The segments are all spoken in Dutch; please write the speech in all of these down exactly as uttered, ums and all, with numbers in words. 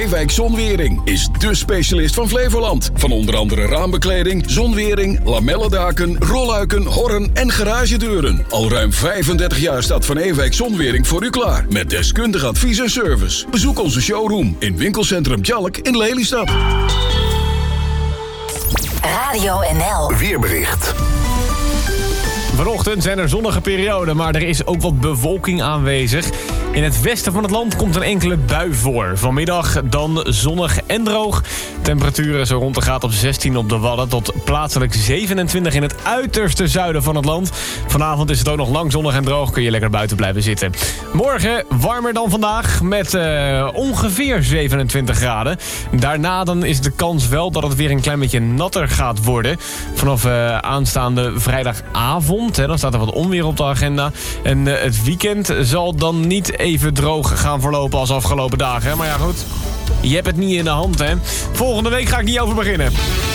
Ewijk Zonwering is dé specialist van Flevoland. Van onder andere raambekleding, zonwering, lamellendaken, rolluiken, horren en garagedeuren. Al ruim vijfendertig jaar staat Van Ewijk Zonwering voor u klaar. Met deskundig advies en service. Bezoek onze showroom in winkelcentrum Tjalk in Lelystad. Radio N L. Weerbericht. Vanochtend zijn er zonnige perioden, maar er is ook wat bewolking aanwezig. In het westen van het land komt een enkele bui voor. Vanmiddag dan zonnig en droog. Temperaturen zo rond de graad op zestien op de Wadden tot plaatselijk zevenentwintig in het uiterste zuiden van het land. Vanavond is het ook nog lang zonnig en droog. Kun je lekker buiten blijven zitten. Morgen warmer dan vandaag met uh, ongeveer zevenentwintig graden. Daarna dan is de kans wel dat het weer een klein beetje natter gaat worden. Vanaf uh, aanstaande vrijdagavond. Hè, dan staat er wat onweer op de agenda. En uh, het weekend zal dan niet even droog gaan verlopen als afgelopen dagen. Hè? Maar ja goed, je hebt het niet in de hand, hè. Volgende week ga ik niet over beginnen.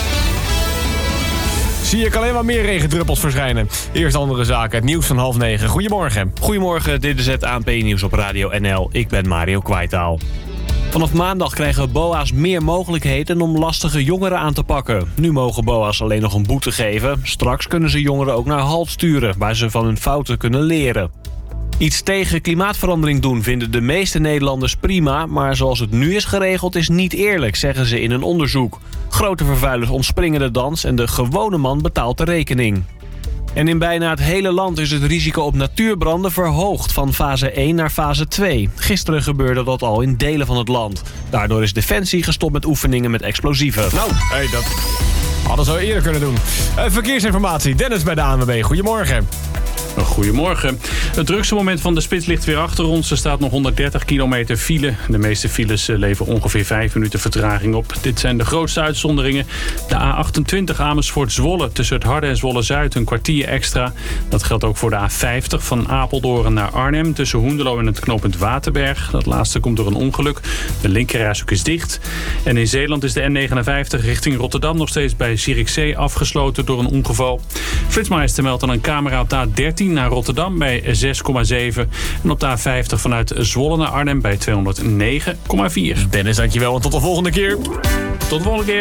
Zie ik alleen maar meer regendruppels verschijnen. Eerst andere zaken, het nieuws van half negen. Goedemorgen. Goedemorgen, dit is het A N P-nieuws op Radio N L. Ik ben Mario Kwaitaal. Vanaf maandag krijgen B O A's meer mogelijkheden om lastige jongeren aan te pakken. Nu mogen B O A's alleen nog een boete geven. Straks kunnen ze jongeren ook naar HALT sturen, waar ze van hun fouten kunnen leren. Iets tegen klimaatverandering doen vinden de meeste Nederlanders prima, maar zoals het nu is geregeld is niet eerlijk, zeggen ze in een onderzoek. Grote vervuilers ontspringen de dans en de gewone man betaalt de rekening. En in bijna het hele land is het risico op natuurbranden verhoogd van fase één naar fase twee. Gisteren gebeurde dat al in delen van het land. Daardoor is Defensie gestopt met oefeningen met explosieven. Nou, hey, dat hadden ze al eerder kunnen doen. Uh, verkeersinformatie, Dennis bij de A N W B. Goedemorgen. Goedemorgen. Het drukste moment van de spits ligt weer achter ons. Er staat nog honderddertig kilometer file. De meeste files leveren ongeveer vijf minuten vertraging op. Dit zijn de grootste uitzonderingen. De A achtentwintig Amersfoort-Zwolle tussen het Harde en Zwolle-Zuid een kwartier extra. Dat geldt ook voor de A vijftig van Apeldoorn naar Arnhem tussen Hoenderloo en het knooppunt Waterberg. Dat laatste komt door een ongeluk. De linkerrijstrook is dicht. En in Zeeland is de N negenenvijftig richting Rotterdam nog steeds bij Zierikzee afgesloten door een ongeval. Flitsmeister meldt dan een camera op de A dertien naar Rotterdam bij zes komma zeven. En op de A vijftig vanuit Zwolle naar Arnhem bij tweehonderdnegen komma vier. Dennis, dankjewel en tot de volgende keer. Tot de volgende keer.